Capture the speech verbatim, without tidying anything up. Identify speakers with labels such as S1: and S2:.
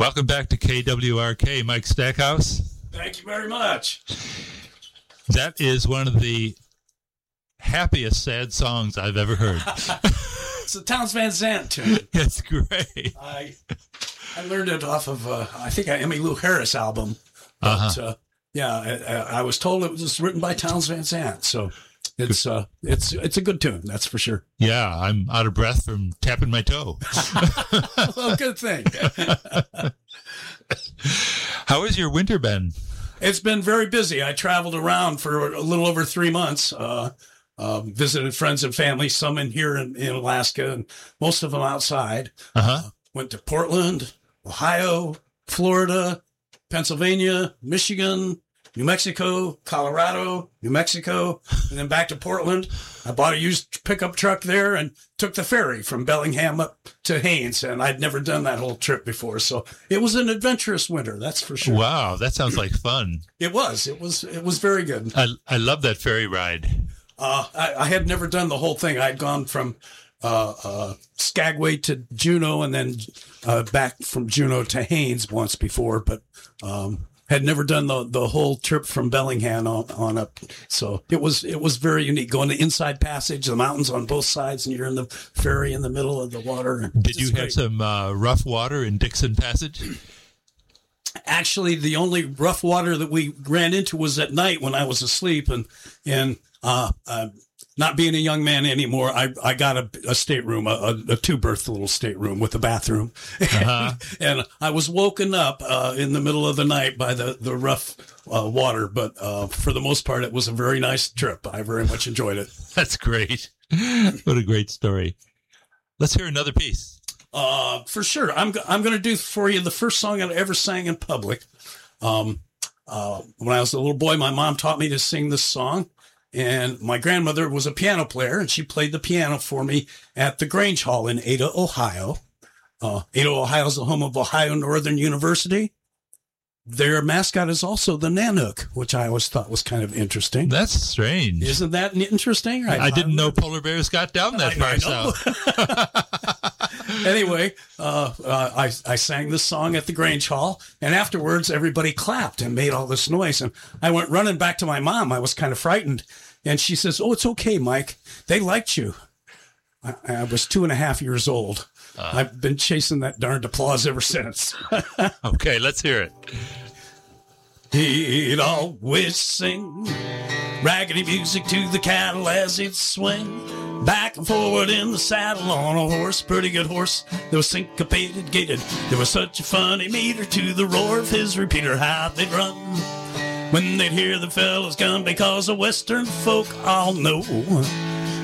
S1: Welcome back to K W R K, Mike Stackhouse.
S2: Thank you very much.
S1: That is one of the happiest sad songs I've ever heard.
S2: It's a Townes Van Zandt tune.
S1: It's great.
S2: I I learned it off of, uh, I think, an Emmylou Harris album. But, uh-huh. uh, yeah, I, I was told it was written by Townes Van Zandt, so it's uh, it's it's a good tune, that's for sure.
S1: Yeah, I'm out of breath from tapping my toe.
S2: Well, good thing.
S1: How has your winter been?
S2: It's been very busy. I traveled around for a little over three months, uh, uh, visited friends and family, some in here in, in Alaska, and most of them outside.
S1: Uh-huh.
S2: Uh, went to Portland, Ohio, Florida, Pennsylvania, Michigan, New Mexico, Colorado, New Mexico, and then back to Portland. I bought a used pickup truck there and took the ferry from Bellingham up to Haines, and I'd never done that whole trip before. So it was an adventurous winter, that's for sure.
S1: Wow, that sounds like fun.
S2: It was. It was It was very good.
S1: I, I love that ferry ride.
S2: Uh, I, I had never done the whole thing. I'd gone from uh, uh, Skagway to Juneau and then uh, back from Juneau to Haines once before, but um, had never done the the whole trip from Bellingham on, on up. So it was it was very unique. Going to Inside Passage, the mountains on both sides, and you're in the ferry in the middle of the water.
S1: Did you have some uh, rough water in Dixon Passage?
S2: Actually, the only rough water that we ran into was at night when I was asleep, and and uh, uh, not being a young man anymore, I I got a, a stateroom, a, a two berth little stateroom with a bathroom, uh-huh. and I was woken up uh, in the middle of the night by the the rough uh, water. But uh, for the most part, it was a very nice trip. I very much enjoyed it.
S1: That's great. What a great story. Let's hear another piece.
S2: Uh, for sure. I'm, I'm going to do for you the first song I ever sang in public. Um, uh, when I was a little boy, my mom taught me to sing this song, and my grandmother was a piano player, and she played the piano for me at the Grange Hall in Ada, Ohio. Uh, Ada, Ohio is the home of Ohio Northern University. Their mascot is also the Nanook, which I always thought was kind of interesting.
S1: That's strange.
S2: Isn't that interesting?
S1: I, I didn't know polar bears got down that far south.
S2: Anyway, uh, uh, I, I sang this song at the Grange Hall, and afterwards everybody clapped and made all this noise. And I went running back to my mom. I was kind of frightened. And she says, "Oh, it's okay, Mike. They liked you." I, I was two and a half years old. Uh, I've been chasing that darned applause ever since.
S1: Okay, let's hear it.
S2: He'd always sing raggedy music to the cattle as he'd swing back and forward in the saddle on a horse, pretty good horse. There was syncopated, gated. There was such a funny meter to the roar of his repeater. How they'd run when they'd hear the fellas come, because the western folk all know